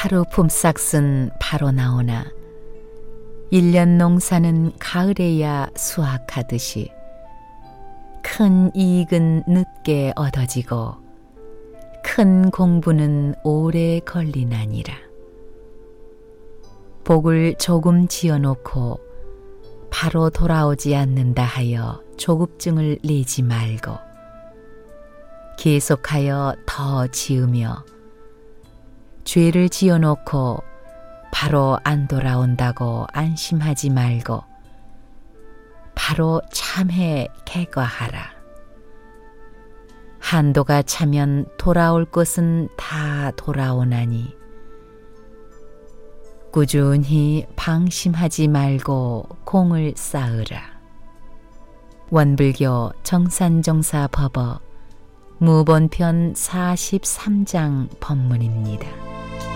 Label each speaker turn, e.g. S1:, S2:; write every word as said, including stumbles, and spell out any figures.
S1: 하루 품삯은 바로 나오나 일 년 농사는 가을에야 수확하듯이 큰 이익은 늦게 얻어지고 큰 공부는 오래 걸리나니라. 복을 조금 지어놓고 바로 돌아오지 않는다 하여 조급증을 내지 말고 계속하여 더 지으며 죄를 지어놓고 바로 안 돌아온다고 안심하지 말고 바로 참해 개과하라. 한도가 차면 돌아올 것은 다 돌아오나니 꾸준히 방심하지 말고 공을 쌓으라. 원불교 정산정사 법어 무본편 사십삼 장 법문입니다.